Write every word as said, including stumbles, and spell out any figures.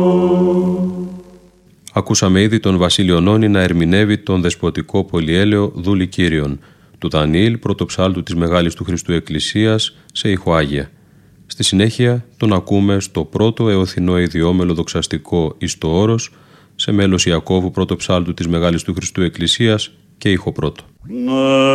Ακούσαμε ήδη τον Βασίλειο Νόνη να ερμηνεύει τον δεσποτικό πολυέλαιο Δούλη Κύριον του Δανιήλ, πρωτοψάλτου της Μεγάλης του Χριστού Εκκλησίας σε ηχοάγια. Στη συνέχεια τον ακούμε στο πρώτο εωθινό ιδιόμελο δοξαστικό εις το όρος σε μέλος Ιακώβου πρωτοψάλτου της Μεγάλης του Χριστού Εκκλησίας και ηχοπρώτο.